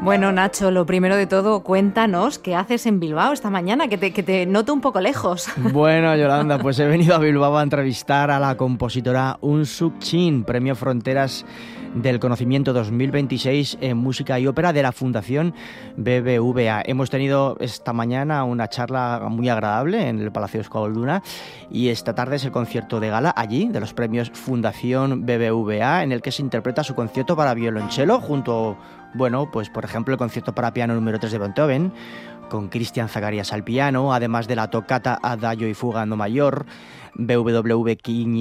Bueno, Nacho, lo primero de todo, cuéntanos qué haces en Bilbao esta mañana, que te noto un poco lejos. Bueno, Yolanda, pues he venido a Bilbao a entrevistar a la compositora Unsuk Chin, Premio Fronteras del Conocimiento 2026 en Música y Ópera de la Fundación BBVA. Hemos tenido esta mañana una charla muy agradable en el Palacio Euskalduna y esta tarde es el concierto de gala allí de los premios Fundación BBVA, en el que se interpreta su concierto para violonchelo junto, bueno, pues por ejemplo el concierto para piano número 3 de Beethoven, con Cristian Zacarías al piano, además de la toccata Adagio y Fuga en Do mayor, BWV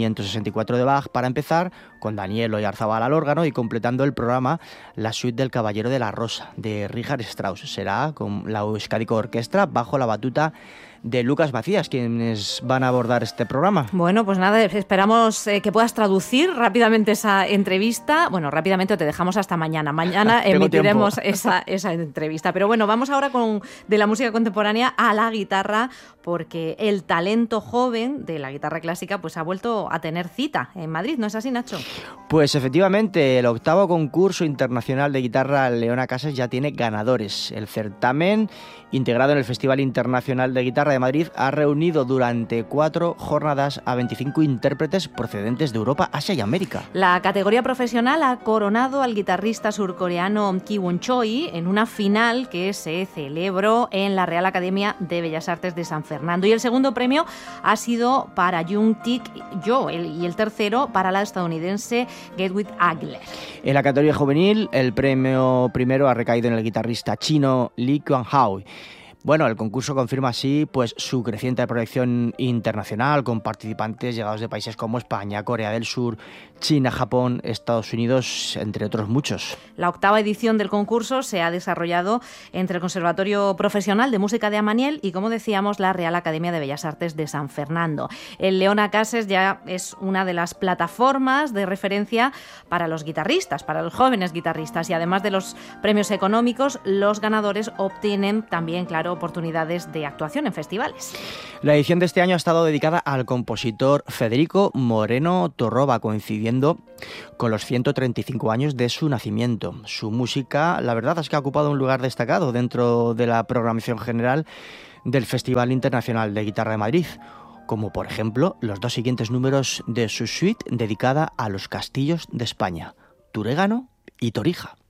564 de Bach, para empezar con Daniel Oyarzabal al órgano y completando el programa la suite del Caballero de la Rosa de Richard Strauss. Será con la Euskadiko Orquestra bajo la batuta de Lucas Macías, quienes van a abordar este programa. Bueno, pues nada, esperamos que puedas traducir rápidamente esa entrevista. Bueno, rápidamente te dejamos hasta mañana. Mañana emitiremos esa entrevista. Pero bueno, vamos ahora de la música contemporánea a la guitarra, porque el talento joven de la guitarra clásica pues ha vuelto a tener cita en Madrid, ¿no es así, Nacho? Pues efectivamente, el 8º concurso internacional de guitarra Leona Cases ya tiene ganadores. El certamen, integrado en el Festival Internacional de Guitarra de Madrid, ha reunido durante 4 jornadas a 25 intérpretes procedentes de Europa, Asia y América. La categoría profesional ha coronado al guitarrista surcoreano Ki Won Choi en una final que se celebró en la Real Academia de Bellas Artes de San Fernando. Y el segundo premio ha sido para Jung Tik Jo y el tercero para la estadounidense Gedwig Agler. En la categoría juvenil, el premio primero ha recaído en el guitarrista chino Lee Kuan-hao. Bueno, el concurso confirma así pues su creciente proyección internacional, con participantes llegados de países como España, Corea del Sur, China, Japón, Estados Unidos, entre otros muchos. La 8ª edición del concurso se ha desarrollado entre el Conservatorio Profesional de Música de Amaniel y, como decíamos, la Real Academia de Bellas Artes de San Fernando. El Leona Cases ya es una de las plataformas de referencia para los guitarristas, para los jóvenes guitarristas, y además de los premios económicos, los ganadores obtienen también, claro, oportunidades de actuación en festivales. La edición de este año ha estado dedicada al compositor Federico Moreno Torroba, coincidiendo con los 135 años de su nacimiento. Su música, la verdad es que ha ocupado un lugar destacado dentro de la programación general del Festival Internacional de Guitarra de Madrid, como por ejemplo los 2 siguientes números de su suite dedicada a los castillos de España, Turégano y Torija.